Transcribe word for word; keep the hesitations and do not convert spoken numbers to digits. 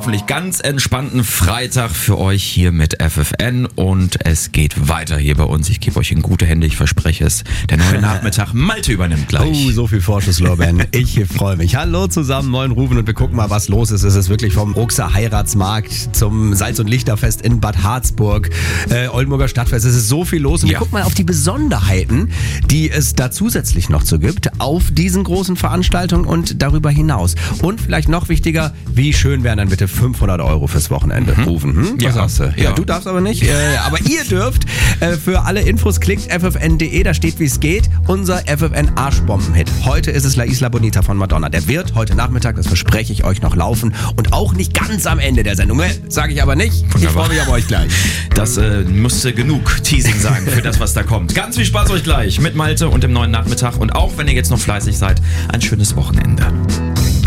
hoffentlich ganz entspannten Freitag für euch hier mit F F N und es geht weiter hier bei uns. Ich gebe euch in gute Hände, ich verspreche es. Der neue Nachmittag, Malte übernimmt gleich. Oh, so viel Vorschusslorbeeren. Ich freue mich. Hallo zusammen, moin Ruben und wir gucken mal, was los ist. Es ist wirklich vom Ruxer Heiratsmarkt zum Salz- und Lichterfest in Bad Harzburg, äh, Oldenburger Stadtfest. Es ist so viel los und Ja. wir gucken mal auf die Besonderheiten, die es da zusätzlich noch so gibt, auf diesen großen Veranstaltungen und darüber hinaus. Und vielleicht noch wichtiger, wie schön wären dann bitte fünfhundert Euro fürs Wochenende mhm. rufen. Hm? Was ja. sagst du? Ja, Ja. du darfst aber nicht. Äh, aber ihr dürft. Äh, für alle Infos klickt f f n punkt d e, da steht, wie es geht. Unser F F N Arschbomben-Hit. Heute ist es La Isla Bonita von Madonna. Der wird heute Nachmittag, das verspreche ich euch, noch laufen. Und auch nicht ganz am Ende der Sendung. Sage ich aber nicht. Ich freue mich auf euch gleich. Das äh, müsste genug Teasing sein für das, was da kommt. Ganz viel Spaß euch gleich mit Malte und dem neuen Nachmittag. Und auch wenn ihr jetzt noch fleißig seid, ein schönes Wochenende.